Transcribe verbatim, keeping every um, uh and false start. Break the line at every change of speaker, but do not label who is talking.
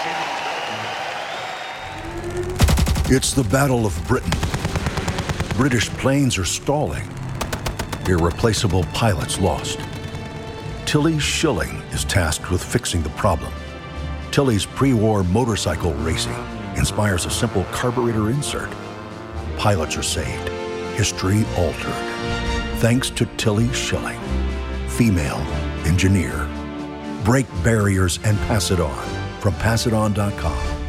It's the Battle of Britain. British planes are stalling. Irreplaceable pilots lost. Tilly Schilling is tasked with fixing the problem. Tilly's pre-war motorcycle racing inspires a simple carburetor insert. Pilots are saved. History altered. Thanks to Tilly Schilling, female engineer. Break barriers and pass it on from pass it on dot com.